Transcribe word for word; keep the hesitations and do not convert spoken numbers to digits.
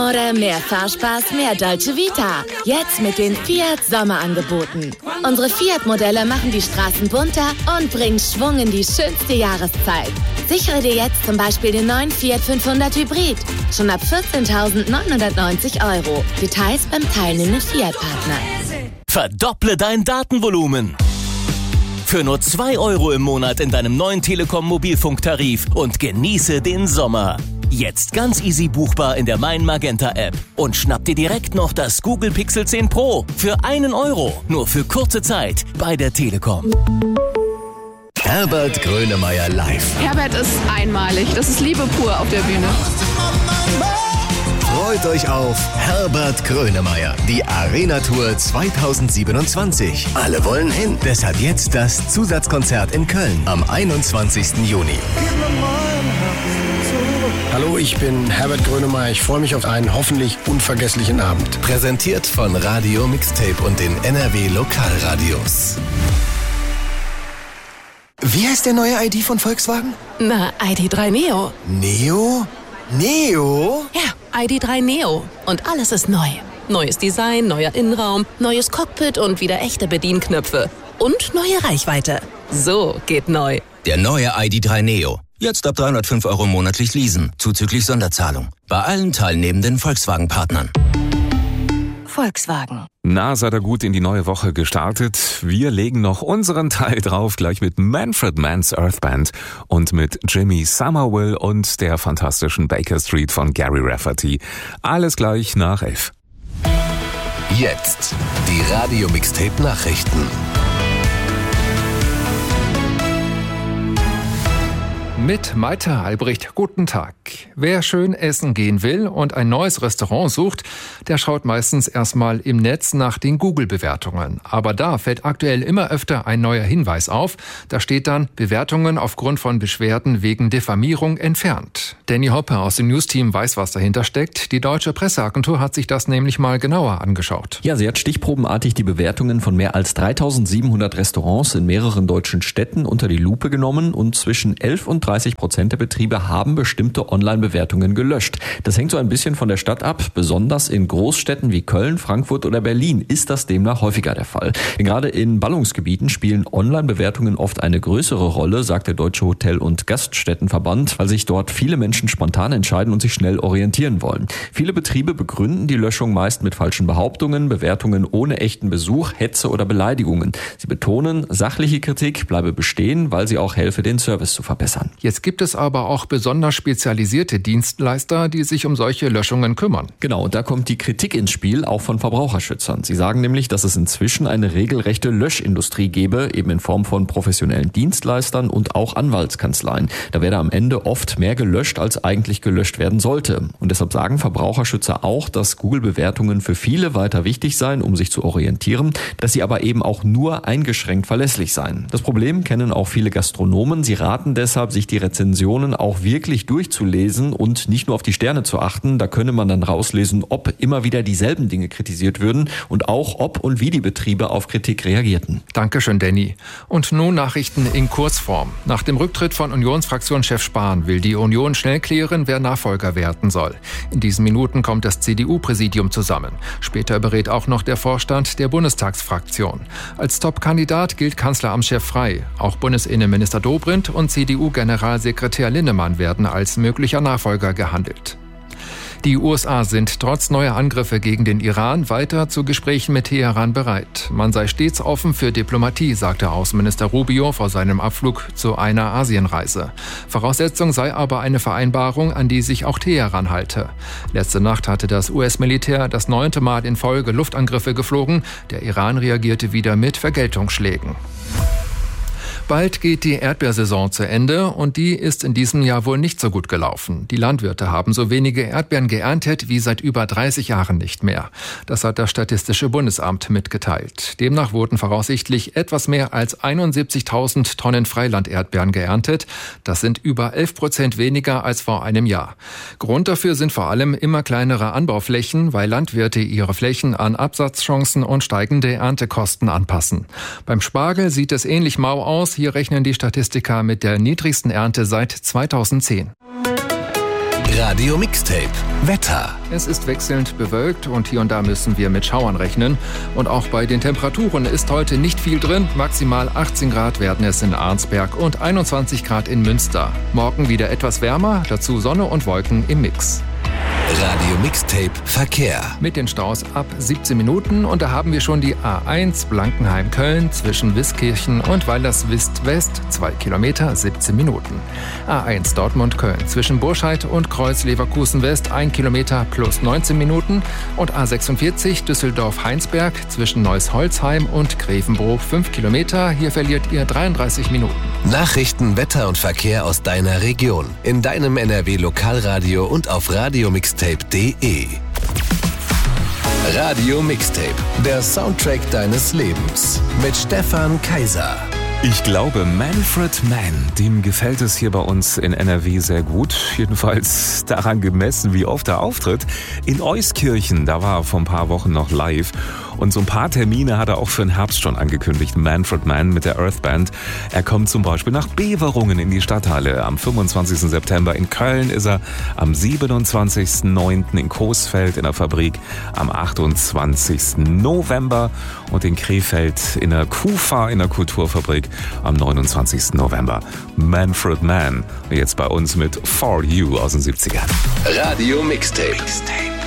Rumore, mehr Fahrspaß, mehr Dolce Vita. Jetzt mit den Fiat Sommerangeboten. Unsere Fiat-Modelle machen die Straßen bunter und bringen Schwung in die schönste Jahreszeit. Sichere dir jetzt zum Beispiel den neuen Fiat fünfhundert Hybrid. Schon ab vierzehntausendneunhundertneunzig Euro. Details beim teilnehmenden Fiat-Partner. Verdopple dein Datenvolumen. Für nur zwei Euro im Monat in deinem neuen Telekom-Mobilfunktarif und genieße den Sommer. Jetzt ganz easy buchbar in der Mein Magenta App. Und schnapp dir direkt noch das Google Pixel zehn Pro für einen Euro. Nur für kurze Zeit bei der Telekom. Herbert Grönemeyer live. Herbert ist einmalig. Das ist Liebe pur auf der Bühne. Freut euch auf Herbert Grönemeyer, die Arena-Tour zweitausendsiebenundzwanzig. Alle wollen hin, deshalb jetzt das Zusatzkonzert in Köln am einundzwanzigsten Juni. Hallo, ich bin Herbert Grönemeyer. Ich freue mich auf einen hoffentlich unvergesslichen Abend. Präsentiert von Radio Mixtape und den N R W Lokalradios. Wie heißt der neue I D von Volkswagen? Na, I D drei Neo. Neo? Neo? Ja, I D drei Neo. Und alles ist neu. Neues Design, neuer Innenraum, neues Cockpit und wieder echte Bedienknöpfe. Und neue Reichweite. So geht neu. Der neue I D drei Neo. Jetzt ab dreihundertfünf Euro monatlich leasen, zuzüglich Sonderzahlung. Bei allen teilnehmenden Volkswagen-Partnern. Volkswagen. Na, seid ihr gut in die neue Woche gestartet? Wir legen noch unseren Teil drauf, gleich mit Manfred Mann's Earth Band und mit Jimmy Somerville und der fantastischen Baker Street von Gary Rafferty. Alles gleich nach elf. Jetzt die Radio Mixtape Nachrichten. Mit Maite Albrecht, guten Tag. Wer schön essen gehen will und ein neues Restaurant sucht, der schaut meistens erstmal im Netz nach den Google-Bewertungen. Aber da fällt aktuell immer öfter ein neuer Hinweis auf. Da steht dann, Bewertungen aufgrund von Beschwerden wegen Diffamierung entfernt. Danny Hoppe aus dem News-Team weiß, was dahinter steckt. Die Deutsche Presseagentur hat sich das nämlich mal genauer angeschaut. Ja, sie hat stichprobenartig die Bewertungen von mehr als dreitausendsiebenhundert Restaurants in mehreren deutschen Städten unter die Lupe genommen und zwischen elf und dreißig Prozent der Betriebe haben bestimmte Online-Bewertungen gelöscht. Das hängt so ein bisschen von der Stadt ab. Besonders in Großstädten wie Köln, Frankfurt oder Berlin ist das demnach häufiger der Fall. Denn gerade in Ballungsgebieten spielen Online-Bewertungen oft eine größere Rolle, sagt der Deutsche Hotel- und Gaststättenverband, weil sich dort viele Menschen spontan entscheiden und sich schnell orientieren wollen. Viele Betriebe begründen die Löschung meist mit falschen Behauptungen, Bewertungen ohne echten Besuch, Hetze oder Beleidigungen. Sie betonen, sachliche Kritik bleibe bestehen, weil sie auch helfe, den Service zu verbessern. Jetzt gibt es aber auch besonders spezialisierte Dienstleister, die sich um solche Löschungen kümmern. Genau, da kommt die Kritik ins Spiel, auch von Verbraucherschützern. Sie sagen nämlich, dass es inzwischen eine regelrechte Löschindustrie gebe, eben in Form von professionellen Dienstleistern und auch Anwaltskanzleien. Da werde am Ende oft mehr gelöscht, als eigentlich gelöscht werden sollte. Und deshalb sagen Verbraucherschützer auch, dass Google-Bewertungen für viele weiter wichtig seien, um sich zu orientieren, dass sie aber eben auch nur eingeschränkt verlässlich seien. Das Problem kennen auch viele Gastronomen. Sie raten deshalb, sich die Rezensionen auch wirklich durchzulesen und nicht nur auf die Sterne zu achten. Da könne man dann rauslesen, ob immer wieder dieselben Dinge kritisiert würden und auch ob und wie die Betriebe auf Kritik reagierten. Dankeschön, Danny. Und nun Nachrichten in Kurzform. Nach dem Rücktritt von Unionsfraktionschef Spahn will die Union schnell klären, wer Nachfolger werden soll. In diesen Minuten kommt das C D U-Präsidium zusammen. Später berät auch noch der Vorstand der Bundestagsfraktion. Als Top-Kandidat gilt Kanzleramtschef Frey. Auch Bundesinnenminister Dobrindt und C D U-Generalsekretär Linnemann werden als möglicher Nachfolger gehandelt. Die U S A sind trotz neuer Angriffe gegen den Iran weiter zu Gesprächen mit Teheran bereit. Man sei stets offen für Diplomatie, sagte Außenminister Rubio vor seinem Abflug zu einer Asienreise. Voraussetzung sei aber eine Vereinbarung, an die sich auch Teheran halte. Letzte Nacht hatte das U S-Militär das neunte Mal in Folge Luftangriffe geflogen. Der Iran reagierte wieder mit Vergeltungsschlägen. Bald geht die Erdbeersaison zu Ende und die ist in diesem Jahr wohl nicht so gut gelaufen. Die Landwirte haben so wenige Erdbeeren geerntet wie seit über dreißig Jahren nicht mehr. Das hat das Statistische Bundesamt mitgeteilt. Demnach wurden voraussichtlich etwas mehr als einundsiebzigtausend Tonnen Freiland-Erdbeeren geerntet. Das sind über elf Prozent weniger als vor einem Jahr. Grund dafür sind vor allem immer kleinere Anbauflächen, weil Landwirte ihre Flächen an Absatzchancen und steigende Erntekosten anpassen. Beim Spargel sieht es ähnlich mau aus. Hier rechnen die Statistiker mit der niedrigsten Ernte seit zweitausendzehn. Radio Mixtape. Wetter. Es ist wechselnd bewölkt und hier und da müssen wir mit Schauern rechnen. Und auch bei den Temperaturen ist heute nicht viel drin. Maximal achtzehn Grad werden es in Arnsberg und einundzwanzig Grad in Münster. Morgen wieder etwas wärmer, dazu Sonne und Wolken im Mix. Radio Mixtape Verkehr. Mit den Staus ab siebzehn Minuten und da haben wir schon die A eins Blankenheim-Köln zwischen Wiskirchen und Weilerswist-West, zwei Kilometer, siebzehn Minuten. A eins Dortmund-Köln zwischen Burscheid und Kreuz-Leverkusen-West, ein Kilometer plus neunzehn Minuten und A sechsundvierzig Düsseldorf-Heinsberg zwischen Neuss-Holzheim und Grevenbroich, fünf Kilometer, hier verliert ihr dreiunddreißig Minuten. Nachrichten, Wetter und Verkehr aus deiner Region. In deinem N R W-Lokalradio und auf radiomixtape punkt de. Radio Mixtape, der Soundtrack deines Lebens. Mit Stefan Kaiser. Ich glaube, Manfred Mann, dem gefällt es hier bei uns in N R W sehr gut. Jedenfalls daran gemessen, wie oft er auftritt. In Euskirchen, da war er vor ein paar Wochen noch live. Und so ein paar Termine hat er auch für den Herbst schon angekündigt. Manfred Mann mit der Earth Band. Er kommt zum Beispiel nach Beverungen in die Stadthalle. Am fünfundzwanzigsten September in Köln ist er. Am siebenundzwanzigsten neunten in Coesfeld in der Fabrik. Am achtundzwanzigsten November und in Krefeld in der Kufa in der Kulturfabrik am neunundzwanzigsten November. Manfred Mann, jetzt bei uns mit For You aus den siebzigern. Radio Mixtape. Mixtape.